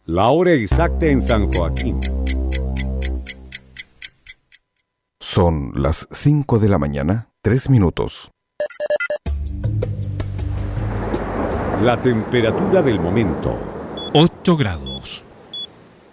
La hora exacta en San Joaquín. Son las 5 de la mañana, 3 minutos. La temperatura del momento. 8 grados.